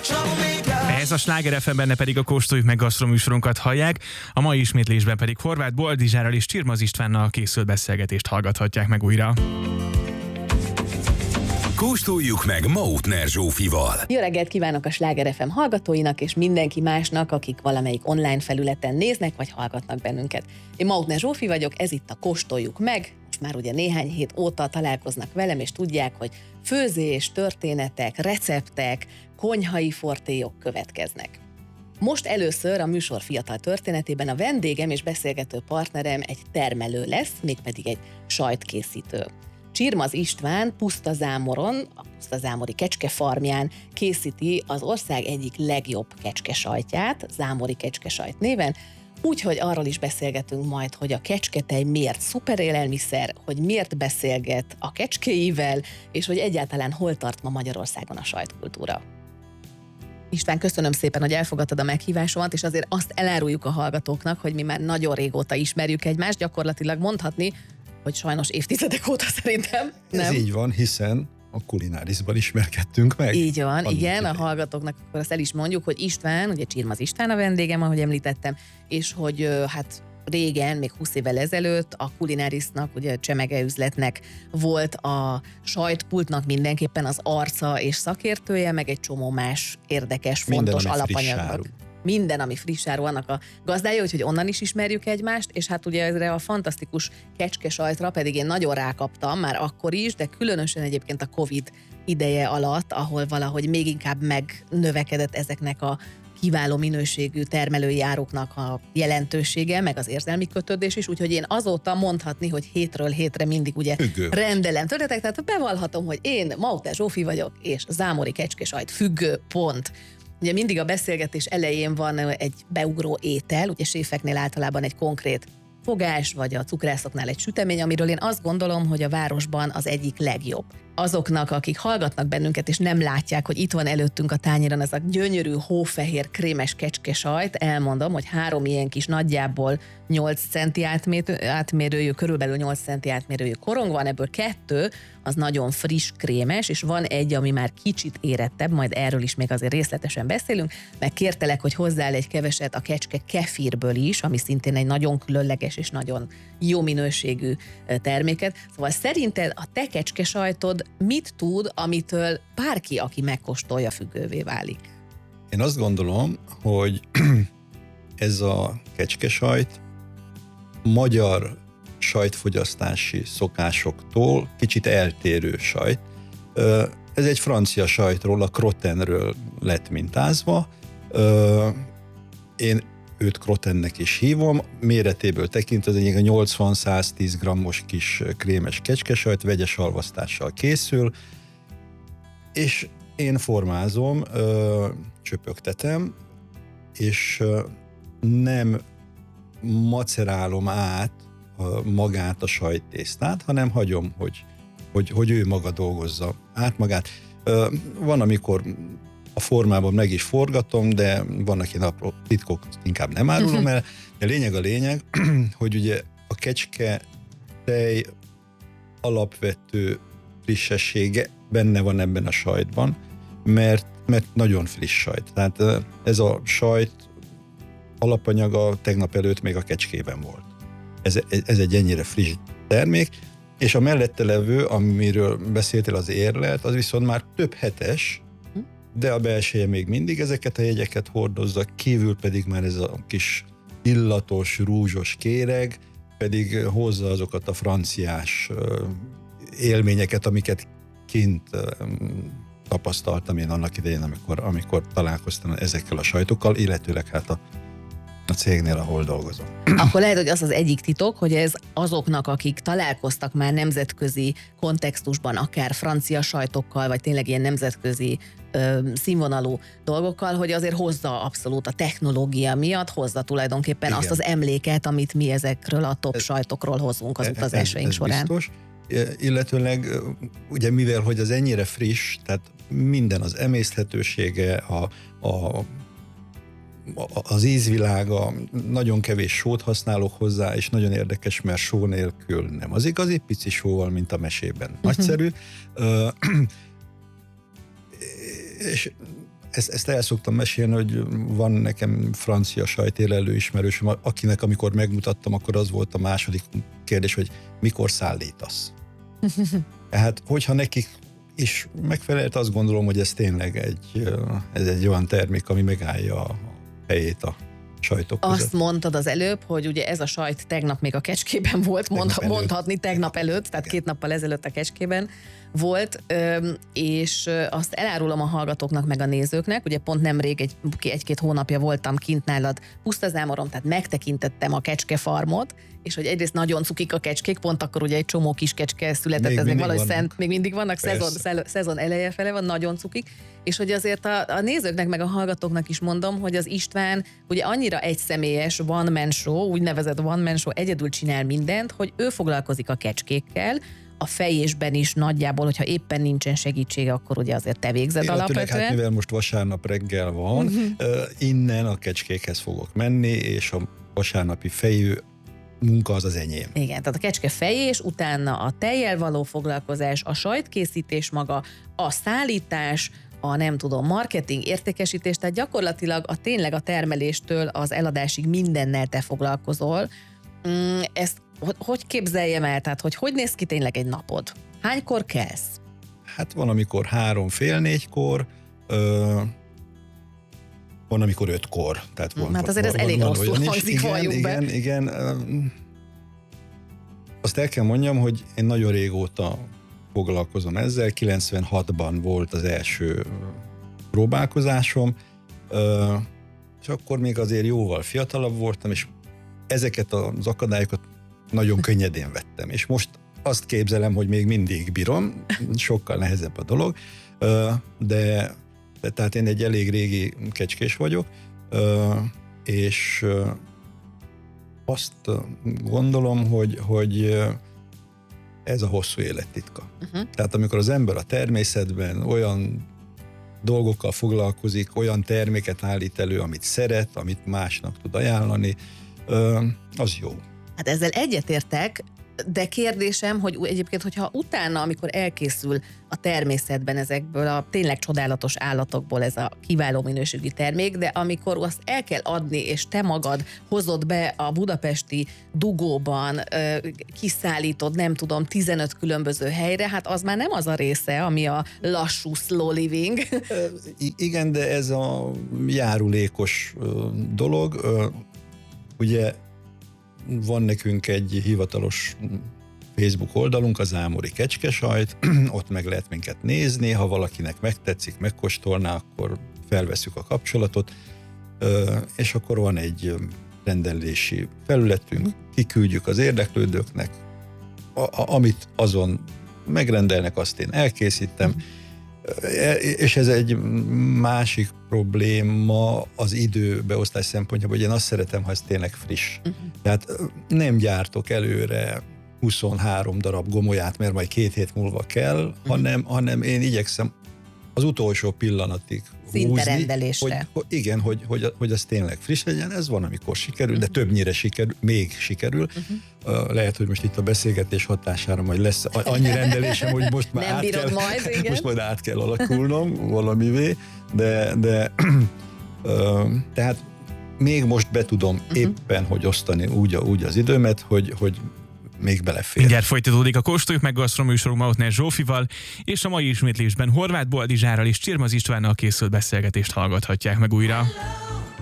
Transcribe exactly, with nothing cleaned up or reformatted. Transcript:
Ez a Sláger ef em, benne pedig a Kóstoljuk meg gasztroműsorunkat hallják, a mai ismétlésben pedig Horváth Boldizsárral és Csirmaz Istvánnal készült beszélgetést hallgathatják meg újra. Kóstoljuk meg Mautner Zsófival. Jó reggelt kívánok a Sláger ef em hallgatóinak és mindenki másnak, akik valamelyik online felületen néznek vagy hallgatnak bennünket. Én Mautner Zsófi vagyok, ez itt a Kóstoljuk meg. Most már ugye néhány hét óta találkoznak velem, és tudják, hogy főzés, történetek, receptek, konyhai fortélyok következnek. Most először a műsor fiatal történetében a vendégem és beszélgető partnerem egy termelő lesz, mégpedig egy sajtkészítő. Csirmaz István Pusztazámoron, a Pusztazámori kecskefarmján készíti az ország egyik legjobb kecskesajtját, Zámori kecskesajt néven, úgyhogy arról is beszélgetünk majd, hogy a kecsketej miért szuperélelmiszer, hogy miért beszélget a kecskéivel, és hogy egyáltalán hol tart ma Magyarországon a sajtkultúra. István, köszönöm szépen, hogy elfogadtad a meghívásomat, és azért azt eláruljuk a hallgatóknak, hogy mi már nagyon régóta ismerjük egymást, gyakorlatilag mondhatni, hogy sajnos évtizedek óta szerintem. Nem? Ez így van, hiszen a kulinárisban ismerkedtünk meg. Így van, Annak igen, idején. a hallgatóknak akkor azt el is mondjuk, hogy István, ugye Csirmaz István a vendégem, ahogy említettem, és hogy hát régen, még húsz évvel ezelőtt a Kulinárisnak, ugye Csemege üzletnek volt a sajtpultnak mindenképpen az arca és szakértője, meg egy csomó más érdekes, fontos Minden, ami alapanyagnak. Minden, ami frissáru, annak a gazdája, úgyhogy onnan is ismerjük egymást, és hát ugye ezre a fantasztikus kecskesajtra pedig én nagyon rákaptam, már akkor is, de különösen egyébként a Covid ideje alatt, ahol valahogy még inkább megnövekedett ezeknek a kiváló minőségű termelői áruknak a jelentősége, meg az érzelmi kötődés is, úgyhogy én azóta mondhatni, hogy hétről hétre mindig ugye Függő. rendelem történetek, tehát bevallhatom, hogy én Mautner Zsófi vagyok, és Zámori kecskesajt függő, pont. Ugye mindig a beszélgetés elején van egy beugró étel, ugye séfeknél általában egy konkrét fogás, vagy a cukrászoknál egy sütemény, amiről én azt gondolom, hogy a városban az egyik legjobb. Azoknak, akik hallgatnak bennünket, és nem látják, hogy itt van előttünk a tányéron ez a gyönyörű, hófehér, krémes kecskesajt, elmondom, hogy három ilyen kis nagyjából nyolc centi átmérőjű, körülbelül nyolc centi átmérőjű korong van, ebből kettő, az nagyon friss, krémes, és van egy, ami már kicsit érettebb, majd erről is még azért részletesen beszélünk, meg kértelek, hogy hozzá egy keveset a kecske kefírből is, ami szintén egy nagyon különleges és nagyon jó minőségű terméket. Szóval szerinted a te kecskesajtod mit tud, amitől bárki, aki megkóstolja, függővé válik? Én azt gondolom, hogy ez a kecskesajt magyar sajtfogyasztási szokásoktól kicsit eltérő sajt. Ez egy francia sajtról, a crottenről lett mintázva. Én őt crottennek is hívom, méretéből tekintve ez egy nyolcvan-száztíz grammos kis krémes kecskesajt, vegyes alvasztással készül, és én formázom, csöpögtetem, és nem macerálom át magát a sajttésztát, hanem hagyom, hogy, hogy, hogy ő maga dolgozza át magát. Van, amikor a formában meg is forgatom, de vannak ilyen apró titkok, inkább nem árulom el. De a lényeg a lényeg, hogy ugye a kecske tej alapvető frissessége benne van ebben a sajtban, mert, mert nagyon friss sajt. Tehát ez a sajt alapanyaga tegnap előtt még a kecskében volt. Ez, ez egy ennyire friss termék, és a mellette levő, amiről beszéltél, az érlelt, az viszont már több hetes, de a belseje még mindig ezeket a jegyeket hordozza, kívül pedig már ez a kis illatos, rúzsos kéreg, pedig hozza azokat a franciás élményeket, amiket kint tapasztaltam én annak idején, amikor, amikor találkoztam ezekkel a sajtokkal, illetőleg hát a a cégnél, ahol dolgozom. Akkor lehet, hogy az az egyik titok, hogy ez azoknak, akik találkoztak már nemzetközi kontextusban, akár francia sajtokkal, vagy tényleg ilyen nemzetközi ö, színvonalú dolgokkal, hogy azért hozza abszolút a technológia miatt, hozza tulajdonképpen Igen. azt az emléket, amit mi ezekről a top ez, sajtokról hozunk az utazásaink során. Biztos. Illetőleg, ugye mivel, hogy az ennyire friss, tehát minden az emészthetősége, a, a az ízvilága, nagyon kevés sót használok hozzá, és nagyon érdekes, mert só nélkül nem az igazi, pici sóval, mint a mesében. Nagyszerű. Uh-huh. És ezt, ezt el szoktam mesélni, hogy van nekem francia sajtélelő ismerősöm, akinek amikor megmutattam, akkor az volt a második kérdés, hogy mikor szállítasz. Tehát, hogyha nekik is megfelelt, azt gondolom, hogy ez tényleg egy, ez egy olyan termék, ami megállja a helyét a sajtok között. Azt mondtad az előbb, hogy ugye ez a sajt tegnap még a Kecskében volt, mond, Tegnap mondhatni tegnap előtt, tehát két nappal ezelőtt a Kecskében volt, és azt elárulom a hallgatóknak meg a nézőknek, ugye pont nemrég egy, egy-két hónapja voltam kint nálad Pusztazámoron, tehát megtekintettem a kecskefarmot, és hogy egyrészt nagyon cukik a kecskék, pont akkor ugye egy csomó kis kecske született, még ez még valahogy szent, még mindig vannak, szezon, szezon eleje fele van, nagyon cukik, és hogy azért a, a nézőknek meg a hallgatóknak is mondom, hogy az István ugye annyira egyszemélyes one man show, úgynevezett one man show, egyedül csinál mindent, hogy ő foglalkozik a kecskékkel, a fejésben is nagyjából, hogyha éppen nincsen segítsége, akkor ugye azért te végzed Illetőleg, alapvetően. hát mivel most vasárnap reggel van, uh-huh. innen a kecskékhez fogok menni, és a vasárnapi fejű munka az az enyém. Igen, tehát a kecske fejés, utána a tejjel való foglalkozás, a sajtkészítés maga, a szállítás, a nem tudom, marketing, értékesítés, tehát gyakorlatilag a tényleg a termeléstől az eladásig mindennel te foglalkozol. Ezt hogy képzeljem el? Tehát, hogy hogy néz ki tényleg egy napod? Hánykor kelsz? Hát van, amikor három, fél négykor, ö, van, amikor ötkor. Tehát van, hát azért ez van, elég van rosszul olyan is. hangzik, valljuk igen, be. igen, igen. Ö, azt el kell mondjam, hogy én nagyon régóta foglalkozom ezzel. kilencvenhatban volt az első próbálkozásom, ö, és akkor még azért jóval fiatalabb voltam, és ezeket az akadályokat nagyon könnyedén vettem. És most azt képzelem, hogy még mindig bírom, sokkal nehezebb a dolog, de, de tehát én egy elég régi kecskés vagyok, és azt gondolom, hogy, hogy ez a hosszú élet titka. Uh-huh. Tehát amikor az ember a természetben olyan dolgokkal foglalkozik, olyan terméket állít elő, amit szeret, amit másnak tud ajánlani, az jó. Hát ezzel egyetértek, de kérdésem, hogy egyébként, hogyha utána, amikor elkészül a természetben ezekből a tényleg csodálatos állatokból ez a kiváló minőségű termék, de amikor azt el kell adni, és te magad hozod be a budapesti dugóban, kiszállítod, nem tudom, tizenöt különböző helyre, hát az már nem az a része, ami a lassú slow living. Igen, de ez a járulékos dolog, ugye van nekünk egy hivatalos Facebook oldalunk, az Zámori Kecskesajt, ott meg lehet minket nézni, ha valakinek megtetszik, megkóstolná, akkor felveszük a kapcsolatot, és akkor van egy rendelési felületünk, kiküldjük az érdeklődőknek, a, a, amit azon megrendelnek, azt én elkészítem, és ez egy másik probléma az időbeosztás szempontjából, hogy én azt szeretem, ha ez tényleg friss. Uh-huh. Tehát nem gyártok előre huszonhárom darab gomolyát, mert majd két hét múlva kell, uh-huh. hanem, hanem én igyekszem az utolsó pillanatig húzni, hogy, hogy igen, hogy, hogy, hogy az tényleg friss legyen, ez van, amikor sikerül, uh-huh. de többnyire sikerül, még sikerül. Uh-huh. Lehet, hogy most itt a beszélgetés hatására majd lesz annyi rendelésem, hogy most már, át kell, majd, most majd át kell alakulnom valamivé, de, de tehát még most be tudom uh-huh. éppen, hogy osztani úgy, úgy az időmet, hogy, hogy még belefér. Mindjárt folytatódik a Kóstoljuk meg gasztroműsorunk Mautner Zsófival, és a mai ismétlésben Horváth Boldizsárral és Csirmaz Istvánnal készült beszélgetést hallgathatják meg újra.